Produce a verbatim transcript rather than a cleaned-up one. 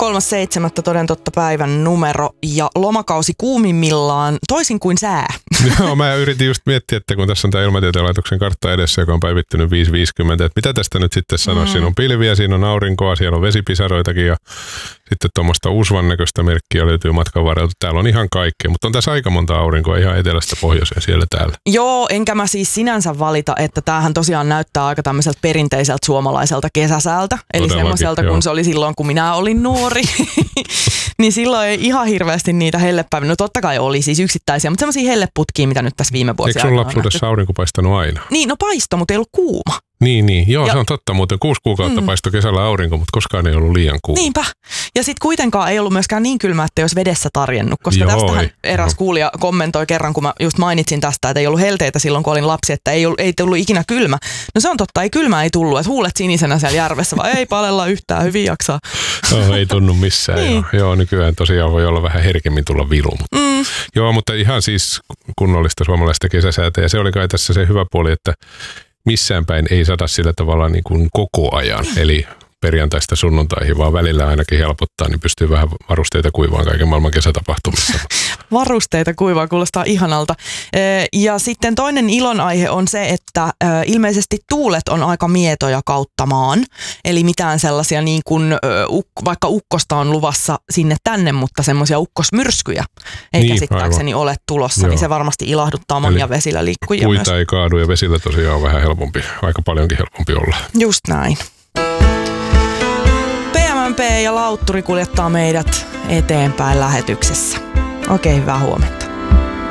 kolmas seitsemättä toden totta päivän numero ja lomakausi kuumimmillaan toisin kuin sää. Joo, mä yritin just miettiä, että kun tässä on tämä Ilmatieteen laitoksen kartta edessä, joka on päivittynyt viisi viisikymmentä, että mitä tästä nyt sitten sanoisi. Mm. Siinä on pilviä, siinä on aurinkoa, siellä on vesipisaroitakin ja sitten tuommoista usvan näköistä merkkiä löytyy matkan varrelta. Täällä on ihan kaikkea, mutta on tässä aika monta aurinkoa ihan etelästä pohjoiseen siellä täällä. Joo, enkä mä siis sinänsä valita, että tämähän tosiaan näyttää aika tämmöiseltä perinteiseltä suomalaiselta kesäsäältä. Eli semmoiselta, kun se oli silloin, kun minä olin nuori. Niin silloin ei ihan hirveästi niitä hellepäiviä. No totta kai oli siis yksittäisiä, mutta semmoisia helleputkia, mitä nyt tässä viime vuosina. Eikö sun lapsuudessa aurinko paistanut aina? Niin, no paisto, mutta ei ollut kuuma. Niin, niin. Joo, ja, se on totta. Muuten kuusi kuukautta mm. paistoi kesällä aurinko, mutta koskaan ei ollut liian kuuma. Niinpä. Ja sitten kuitenkaan ei ollut myöskään niin kylmä, että jos vedessä tarjennut. Koska Joo, tästähän ei. eräs no. kuulija kommentoi kerran, kun mä just mainitsin tästä, että ei ollut helteitä silloin, kun olin lapsi, että ei, ollut, ei tullut ikinä kylmä. No se on totta, ei kylmä ei tullut. Että huulet sinisenä siellä järvessä, vaan ei palella yhtään, hyvin jaksaa. No, ei tunnu missään. niin. joo. joo, nykyään tosiaan voi olla vähän herkemmin tulla vilu. Mutta. Mm. Joo, mutta ihan siis kunnollista suomalaista kesäsäätä. Ja se oli kai tässä se hyvä puoli, että missään päin ei sada sillä tavalla niin kuin koko ajan, eli perjantaista sunnuntaihin, vaan välillä ainakin helpottaa, niin pystyy vähän varusteita kuivaan kaiken maailman kesätapahtumissa. Varusteita kuivaa kuulostaa ihanalta. Ja sitten toinen ilonaihe on se, että ilmeisesti tuulet on aika mietoja kautta maan. Eli mitään sellaisia niin kuin, vaikka ukkosta on luvassa sinne tänne, mutta semmoisia ukkosmyrskyjä ei niin, käsittääkseni aivan. ole tulossa, Joo. niin se varmasti ilahduttaa monia Eli vesillä liikkujia puita myös. ei kaadu ja vesillä tosiaan on vähän helpompi, aika paljonkin helpompi olla. Just näin. P M M P ja Lautturi kuljettaa meidät eteenpäin lähetyksessä. Oikein hyvää huomenta.